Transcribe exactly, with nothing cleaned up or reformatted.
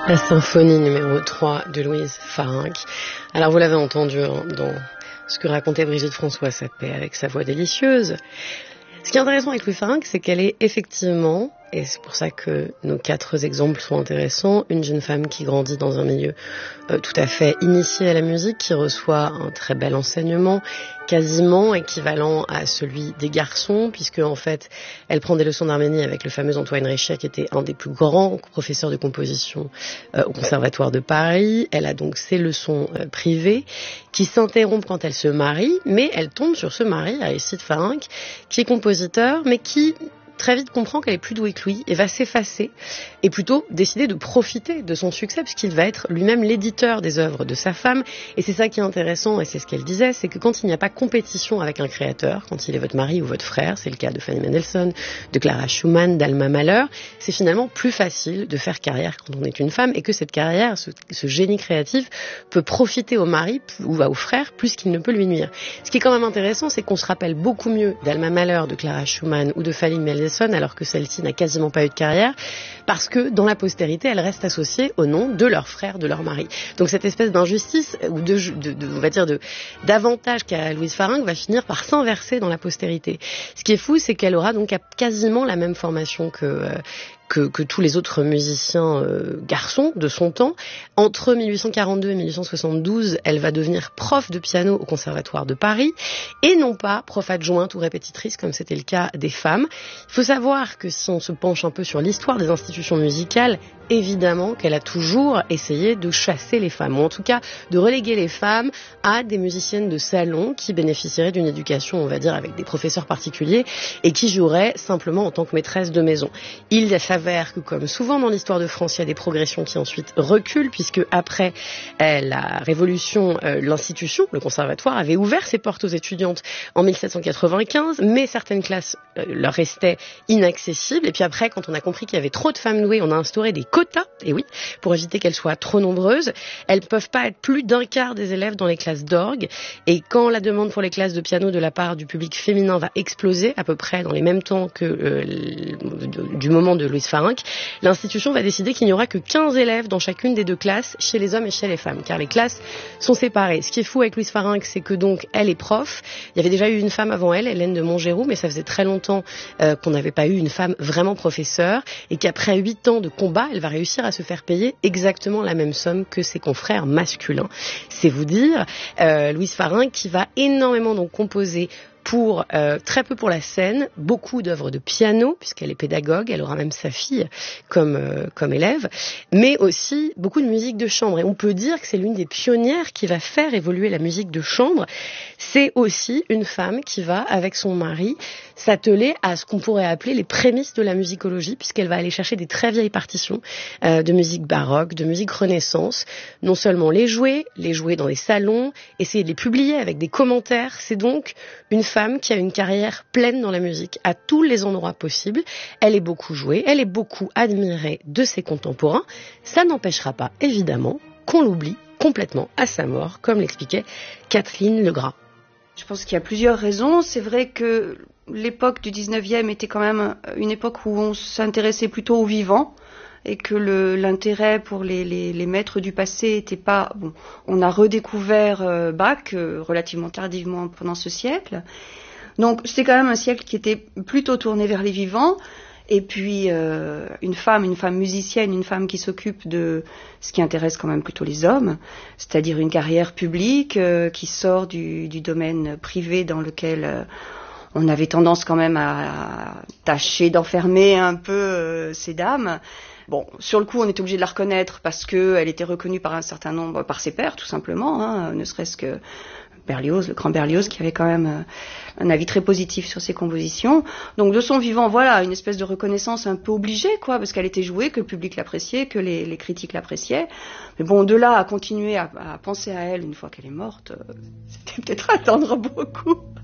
La symphonie numéro trois de Louise Farinck. Alors vous l'avez entendu hein, dans ce que racontait Brigitte François Sapé avec sa voix délicieuse. Ce qui est intéressant avec Louise Farinck, c'est qu'elle est effectivement, et c'est pour ça que nos quatre exemples sont intéressants, une jeune femme qui grandit dans un milieu euh, tout à fait initié à la musique, qui reçoit un très bel enseignement, quasiment équivalent à celui des garçons, puisque en fait, elle prend des leçons d'harmonie avec le fameux Antoine Richet, qui était un des plus grands professeurs de composition euh, au Conservatoire de Paris. Elle a donc ses leçons euh, privées, qui s'interrompent quand elle se marie, mais elle tombe sur ce mari, Aristide Farinck, qui est compositeur, mais qui très vite comprend qu'elle est plus douée que lui et va s'effacer et plutôt décider de profiter de son succès puisqu'il va être lui-même l'éditeur des œuvres de sa femme. Et c'est ça qui est intéressant et c'est ce qu'elle disait, c'est que quand il n'y a pas compétition avec un créateur, quand il est votre mari ou votre frère, c'est le cas de Fanny Mendelssohn, de Clara Schumann, d'Alma Mahler, c'est finalement plus facile de faire carrière quand on est une femme et que cette carrière, ce, ce génie créatif peut profiter au mari ou au frère plus qu'il ne peut lui nuire. Ce qui est quand même intéressant, c'est qu'on se rappelle beaucoup mieux d'Alma Mahler, de Clara Schumann ou de Fanny Mendelssohn alors que celle-ci n'a quasiment pas eu de carrière, parce que dans la postérité, elles restent associées au nom de leur frère, de leur mari. Donc cette espèce d'injustice, ou de, de, de on va dire, de, d'avantage qu'a Louise Farinck va finir par s'inverser dans la postérité. Ce qui est fou, c'est qu'elle aura donc quasiment la même formation que... Euh, Que, que tous les autres musiciens euh, garçons de son temps. Entre mille huit cent quarante-deux et mille huit cent soixante-douze, elle va devenir prof de piano au Conservatoire de Paris et non pas prof adjointe ou répétitrice comme c'était le cas des femmes. Il faut savoir que si on se penche un peu sur l'histoire des institutions musicales, évidemment qu'elle a toujours essayé de chasser les femmes, ou en tout cas de reléguer les femmes à des musiciennes de salon qui bénéficieraient d'une éducation, on va dire, avec des professeurs particuliers et qui joueraient simplement en tant que maîtresse de maison. Il s'avère que, comme souvent dans l'histoire de France, il y a des progressions qui ensuite reculent, puisque après euh, la Révolution, euh, l'institution, le conservatoire, avait ouvert ses portes aux étudiantes en mille sept cent quatre-vingt-quinze, mais certaines classes euh, leur restaient inaccessibles. Et puis après, quand on a compris qu'il y avait trop de femmes douées, on a instauré des quotas, et oui, pour éviter qu'elles soient trop nombreuses. Elles ne peuvent pas être plus d'un quart des élèves dans les classes d'orgue. Et quand la demande pour les classes de piano de la part du public féminin va exploser, à peu près dans les mêmes temps que euh, du moment de Louise Farinck, l'institution va décider qu'il n'y aura que quinze élèves dans chacune des deux classes, chez les hommes et chez les femmes, car les classes sont séparées. Ce qui est fou avec Louise Farinck, c'est que donc elle est prof. Il y avait déjà eu une femme avant elle, Hélène de Montgeroux, mais ça faisait très longtemps euh, qu'on n'avait pas eu une femme vraiment professeure, et qu'après huit ans de combat, elle va réussir à se faire payer exactement la même somme que ses confrères masculins. C'est vous dire, euh, Louise Farinck qui va énormément donc composer pour euh, très peu pour la scène, beaucoup d'œuvres de piano puisqu'elle est pédagogue, elle aura même sa fille comme euh, comme élève, mais aussi beaucoup de musique de chambre. Et on peut dire que c'est l'une des pionnières qui va faire évoluer la musique de chambre. C'est aussi une femme qui va, avec son mari, s'atteler à ce qu'on pourrait appeler les prémices de la musicologie, puisqu'elle va aller chercher des très vieilles partitions euh, de musique baroque, de musique renaissance, non seulement les jouer, les jouer dans les salons, essayer de les publier avec des commentaires. C'est donc une femme qui a une carrière pleine dans la musique, à tous les endroits possibles. Elle est beaucoup jouée, elle est beaucoup admirée de ses contemporains. Ça n'empêchera pas, évidemment, qu'on l'oublie complètement à sa mort, comme l'expliquait Kathleen Legras. Je pense qu'il y a plusieurs raisons. C'est vrai que l'époque du dix-neuvième était quand même une époque où on s'intéressait plutôt aux vivants et que le, l'intérêt pour les, les, les maîtres du passé était pas... Bon, on a redécouvert euh, Bach euh, relativement tardivement pendant ce siècle. Donc c'était quand même un siècle qui était plutôt tourné vers les vivants. Et puis euh, une femme, une femme musicienne, une femme qui s'occupe de ce qui intéresse quand même plutôt les hommes, c'est-à-dire une carrière publique euh, qui sort du, du domaine privé dans lequel euh, on avait tendance quand même à, à tâcher d'enfermer un peu euh, ces dames. Bon, sur le coup, on était obligé de la reconnaître parce qu'elle était reconnue par un certain nombre, par ses pairs tout simplement, hein, ne serait-ce que Berlioz, le grand Berlioz, qui avait quand même euh, un avis très positif sur ses compositions. Donc de son vivant, voilà, une espèce de reconnaissance un peu obligée, quoi, parce qu'elle était jouée, que le public l'appréciait, que les, les critiques l'appréciaient. Mais bon, de là à continuer à, à penser à elle une fois qu'elle est morte, euh, c'était peut-être attendre beaucoup.